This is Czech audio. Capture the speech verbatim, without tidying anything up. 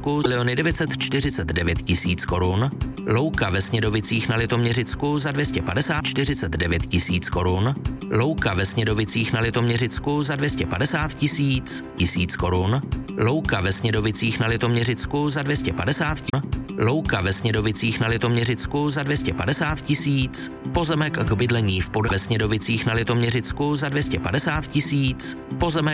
Litoměřicku miliony devět set čtyřicet devět tisíc korun, louka ve Snědovicích na Litoměřicku za dvě stě padesát čtyřicet devět tisíc korun, louka ve Snědovicích na Litoměřicku za dvě stě padesát tisíc tisíc korun, louka ve Snědovicích na Litoměřicku za dvě stě padesát louka ve Snědovicích na Litoměřicku za dvě stě padesát tisíc, pozemek k bydlení v pod ve Snědovicích na Litoměřicku za dvě stě padesát tisíc, pozemek